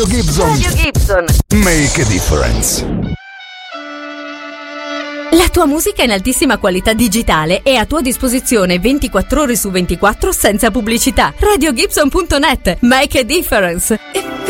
Radio Gibson. Make a difference. La tua musica in altissima qualità digitale è a tua disposizione 24 ore su 24 senza pubblicità. RadioGibson.net. Make a difference.